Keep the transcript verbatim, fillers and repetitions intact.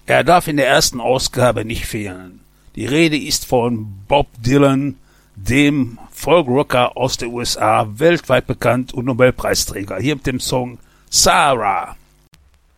Er darf in der ersten Ausgabe nicht fehlen. Die Rede ist von Bob Dylan, dem Folkrocker aus den U S A, weltweit bekannt und Nobelpreisträger. Hier mit dem Song Sarah.